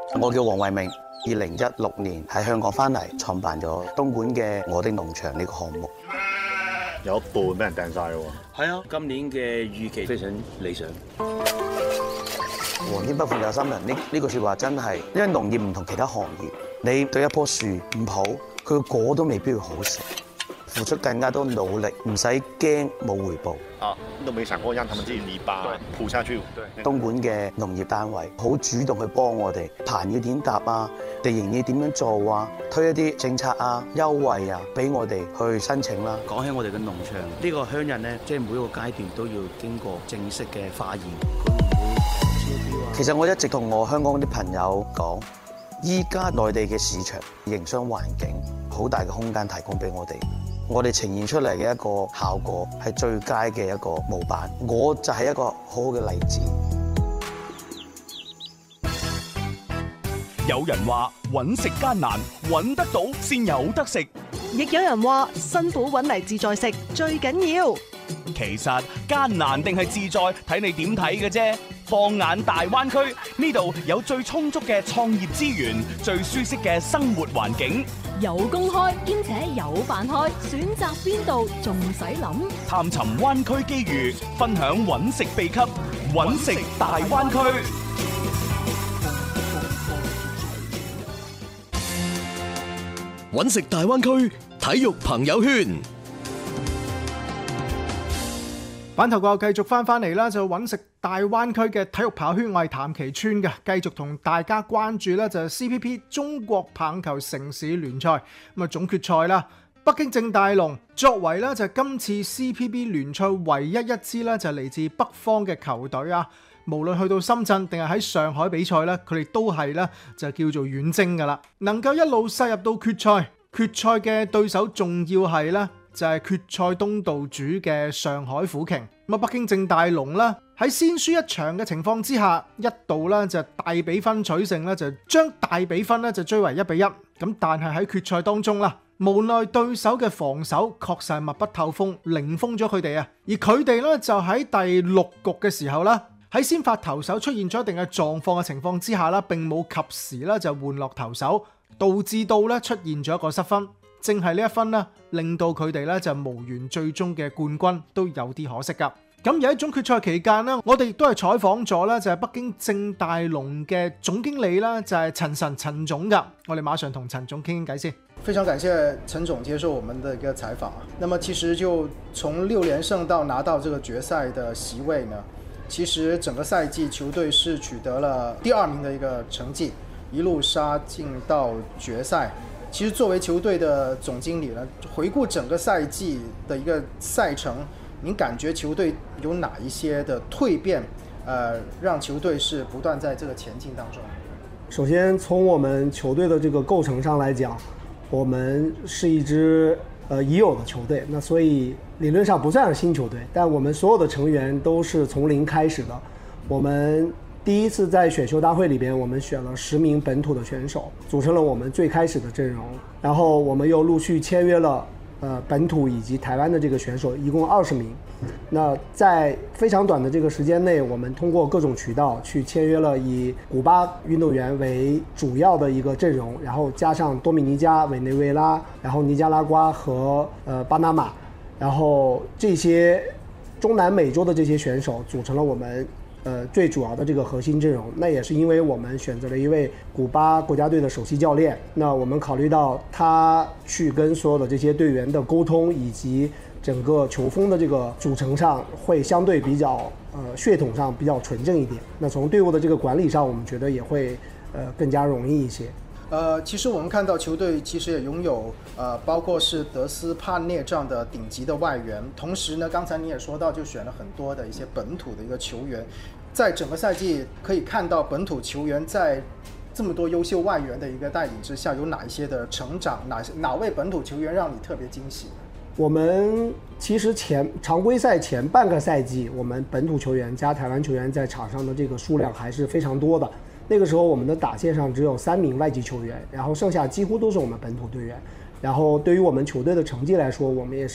我叫黃慧明，2016年喺香港翻嚟，創辦咗東莞嘅我的農場呢個項目。 有一半俾人掟晒喎。 係啊，今年嘅預期非常理想。 皇天不負有心人，呢句説話真係，因為農業唔同其他行業，你對一棵樹唔好，佢個果都未必會好食。付出更加多努力，唔使驚冇回報。 啊，都沒想過讓他們自己泥巴鋪下去。 對，東莞嘅農業單位好主動去幫我哋，棚要點搭啊，地形要點樣做啊，推一啲政策啊、優惠啊，俾我哋去申請啦。 講起我哋嘅農場，呢個鄉人咧，即係每一個階段都要經過正式嘅化驗，佢唔會超標啊。 其實我一直同我香港啲朋友講，依家內地嘅市場營商環境好大嘅空間提供俾我哋。我哋呈現出嚟嘅一個效果係最佳嘅一個模板，我就係一個好好嘅例子。 有人話揾食艱難，揾得到先有得食； 亦有人話辛苦揾嚟自在食最緊要。 其實艱難定係自在，睇你點睇嘅啫。放眼大灣區，呢度有最充足嘅創業資源，最舒適嘅生活環境。 有工開兼且有飯開，選擇邊度仲使諗？ 探尋灣區機遇，分享揾食秘笈，揾食大灣區。 揾食大灣區體育朋友圈。 版頭過後繼續翻嚟啦，就揾食大灣區嘅體育朋友圈，我係譚其川嘅，繼續同大家關注咧就係 CPP 中國棒球城市聯賽咁啊總決賽啦。北京正大龍作為咧就係今次 CPP 聯賽唯一一支咧就嚟自北方嘅球隊啊，無論去到深圳定係喺上海比賽咧，佢哋都係咧就叫做遠征噶啦，能夠一路殺入到決賽，決賽嘅對手仲要係咧。就係決賽東道主嘅上海虎鯨，咁啊北京正大龍啦，喺先輸一場嘅情況之下，一度咧就大比分取勝咧，就將大比分咧就追為1-1。咁但係喺決賽當中啦，無奈對手嘅防守確實係密不透風，零封咗佢哋啊。而佢哋咧就喺第6局嘅時候啦，喺先發投手出現咗一定嘅狀況嘅情況之下啦，並冇及時咧就換落投手，導致到咧出現咗一個失分。正係呢一分啦，令到佢哋咧就無緣最終嘅冠軍，都有啲可惜噶。咁而喺總決賽期間呢，我哋亦都係採訪咗咧就係北京正大龍嘅總經理啦，就係陳總噶。我哋馬上同陳總傾傾偈先。 非常感謝陳總接受我們的一個採訪啊。那麼其實就從6連勝到拿到這個決賽的席位呢，其實整個賽季球隊是取得了第2名的一個成績，一路殺進到決賽。其實作為球隊的總經理呢，回顧整個賽季的一個賽程，您感覺球隊有哪一些的蛻變，讓球隊是不斷在這個前進當中？ 首先從我們球隊的這個構成上來講，我們是一支已有的球隊，那所以理論上不算是新球隊，但我們所有的成員都是從零開始的。我們第一次在選秀大會裏邊，我們選了10名本土的選手，組成了我們最開始的陣容。然後我們又陸續簽約了本土以及台灣的這個選手，一共20名。那在非常短的這個時間內，我們通過各種渠道去簽約了以古巴運動員為主要的一個陣容，然後加上多米尼加、委內瑞拉，然後尼加拉瓜和巴拿馬，然後這些中南美洲的這些選手組成了我們最主要的這個核心陣容。那也是因為我們選擇了一位古巴國家隊的首席教練，那我們考慮到他去跟所有的這些隊員的溝通以及整個球風的這個組成上會相對比較血統上比較純正一點，那從隊伍的這個管理上我們覺得也會更加容易一些。 其實我們看到球隊其實也擁有包括是德斯帕涅這樣的頂級的外援，同時呢，剛才你也說到就選了很多的一些本土的一個球員，在整個賽季可以看到本土球員在這麼多優秀外援的一個帶領之下，有哪一些的成長，哪位本土球員讓你特別驚喜？ 我們其實常規賽前半個賽季，我們本土球員加台灣球員在場上的這個數量還是非常多的。那個時候我們的打線上只有3名外籍球員，然後剩下幾乎都是我們本土隊員。然後對於我們球隊的成績來說，我們也